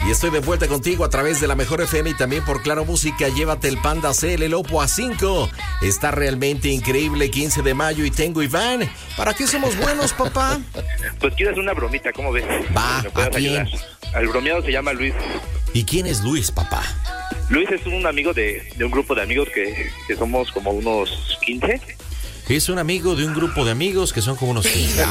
Y estoy de vuelta contigo a través de la Mejor FM y también por Claro Música. Llévate el Panda CL el Oppo A5. Está realmente increíble, 15 de mayo y tengo Iván. ¿Para qué somos buenos, papá? Pues quieres una bromita, ¿cómo ves? Va, ¿a quién? Al bromeado se llama Luis. ¿Y quién es Luis, papá? Luis es un amigo de un grupo de amigos que somos como unos 15. Es un amigo de un grupo de amigos que son como unos 15.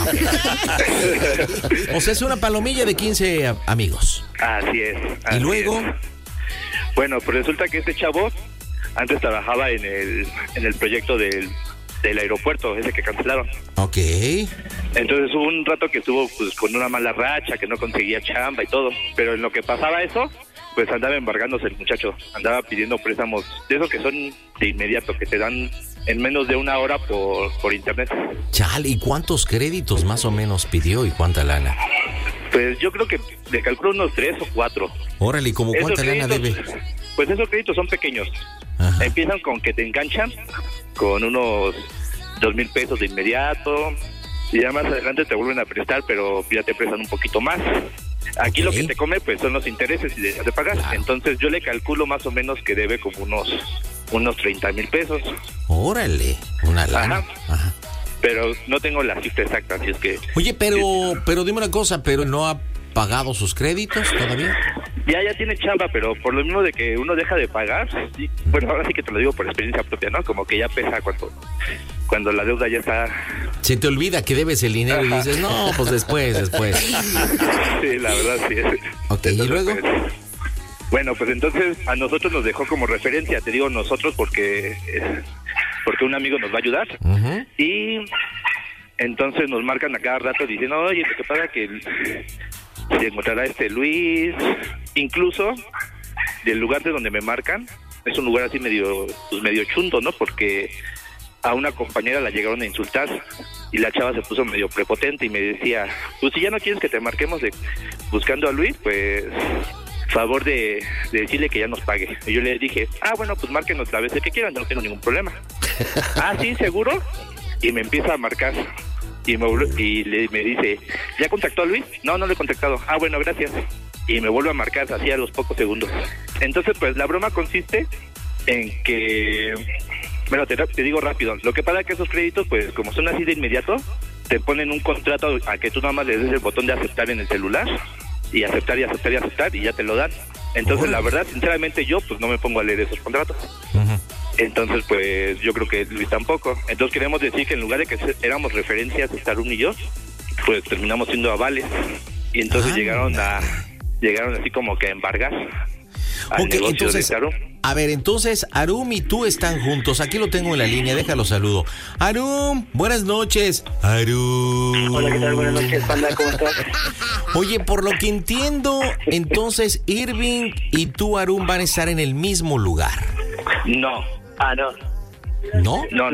O sea, es una palomilla de 15 amigos. Así es. ¿Y luego? Bueno, pues resulta que este chavo antes trabajaba en el proyecto del aeropuerto, ese que cancelaron. Ok. Entonces hubo un rato que estuvo pues con una mala racha, que no conseguía chamba y todo. Pero en lo que pasaba eso, pues andaba embargándose el muchacho. Andaba pidiendo préstamos de esos que son de inmediato, que te dan en menos de una hora por internet. Chale, ¿y cuántos créditos más o menos pidió y cuánta lana? Pues yo creo que le calculo unos 3 o 4. Órale, ¿y como cuánta lana debe? Pues esos créditos son pequeños. Ajá. Empiezan con que te enganchan con unos 2,000 pesos de inmediato y ya más adelante te vuelven a prestar, pero ya te prestan un poquito más. Aquí lo que te come pues son los intereses y dejas de pagar. Claro. Entonces yo le calculo más o menos que debe como unos 30,000 pesos. Órale, una lana. Ajá. Pero no tengo la cifra exacta, así es que... Oye, pero dime una cosa, ¿pero no ha pagado sus créditos todavía? Ya tiene chamba, pero por lo mismo de que uno deja de pagar, sí, bueno, ahora sí que te lo digo por experiencia propia, ¿no? Como que ya pesa cuando la deuda ya está... Se te olvida que debes el dinero y dices, no, pues después. Sí, la verdad sí. Ok, entonces, ¿y luego? Bueno, pues entonces a nosotros nos dejó como referencia, te digo nosotros porque un amigo nos va a ayudar. Uh-huh. Y entonces nos marcan a cada rato diciendo, oye, lo que pasa que se encontrará Luis. Incluso del lugar de donde me marcan, es un lugar así medio chunto, ¿no? Porque a una compañera la llegaron a insultar y la chava se puso medio prepotente y me decía, pues si ya no quieres que te marquemos buscando a Luis, pues... favor de decirle que ya nos pague. Y yo le dije, bueno, pues márquenos la vez que quieran, no tengo ningún problema. Sí, ¿seguro? Y me empieza a marcar. Y me dice, ¿ya contactó a Luis? No le he contactado. Bueno, gracias. Y me vuelve a marcar así a los pocos segundos. Entonces, pues la broma consiste en que... Bueno, te digo rápido. Lo que pasa es que esos créditos, pues como son así de inmediato, te ponen un contrato a que tú nada más le des el botón de aceptar en el celular. Y aceptar y ya te lo dan. Entonces, la verdad, sinceramente yo pues no me pongo a leer esos contratos. Uh-huh. Entonces, pues yo creo que Luis tampoco. Entonces queremos decir que en lugar de que éramos referencias Starun y yo, pues terminamos siendo avales. Y entonces llegaron así como que a embargar al negocio entonces, de Starun. A ver, entonces Arum y tú están juntos. Aquí lo tengo en la línea, déjalo saludo. Arum, buenas noches. Arum. Hola, ¿qué tal? Buenas noches, Panda, ¿cómo estás? Oye, por lo que entiendo, entonces Irving y tú, Arum, van a estar en el mismo lugar. No. No. ¿No? No,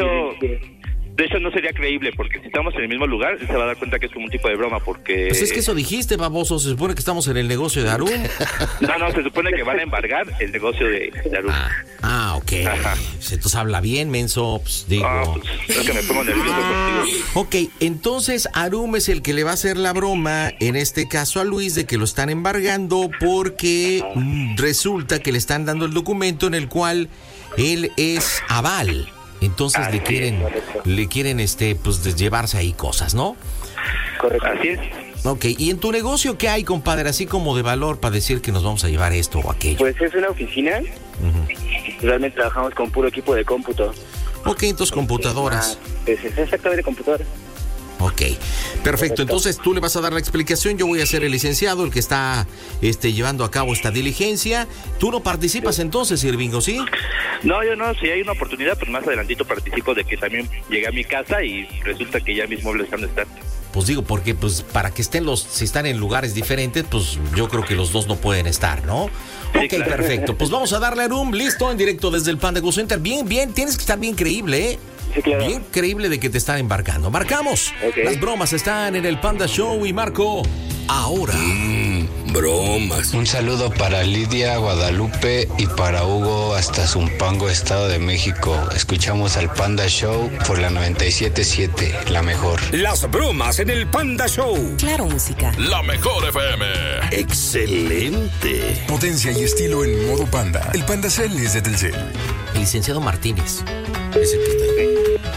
de hecho no sería creíble, porque si estamos en el mismo lugar, él se va a dar cuenta que es como un tipo de broma, porque... Pues es que eso dijiste, baboso, se supone que estamos en el negocio de Arum. No, se supone que van a embargar el negocio de Arum. Ok. Ajá. Entonces habla bien, menso, pues digo... Pues, es que me pongo nervioso contigo. Ok, entonces Arum es el que le va a hacer la broma, en este caso a Luis, de que lo están embargando porque resulta que le están dando el documento en el cual él es aval. Entonces le quieren pues llevarse ahí cosas, ¿no? Correcto. Así es. Ok, ¿y en tu negocio qué hay, compadre? Así como de valor para decir que nos vamos a llevar esto o aquello. Pues es una oficina. Uh-huh. Realmente trabajamos con puro equipo de cómputo. Ok, entonces computadoras. Es exactamente computadoras. Ok, perfecto. Entonces tú le vas a dar la explicación, yo voy a ser el licenciado, el que está llevando a cabo esta diligencia. ¿Tú no participas entonces, Irvingo, sí? No, yo no, si hay una oportunidad, pues más adelantito participo, de que también llegué a mi casa y resulta que ya mis muebles están. Pues digo, porque pues para que si están en lugares diferentes, pues yo creo que los dos no pueden estar, ¿no? Sí, ok, claro. Perfecto. Pues vamos a darle a Arum, listo, en directo desde el Panda Go Center. Bien, tienes que estar bien creíble, ¿eh? Sí, claro. Bien creíble de que te están embarcando. Marcamos. Okay. Las bromas están en el Panda Show y marco ahora. Bromas. Un saludo para Lidia, Guadalupe y para Hugo hasta Zumpango, Estado de México. Escuchamos al Panda Show por la 97.7, la mejor. Las bromas en el Panda Show. Claro Música. La Mejor FM. ¡Excelente! Potencia y estilo en modo Panda. El Panda Cell es de Telcel. El licenciado Martínez es el que está ahí.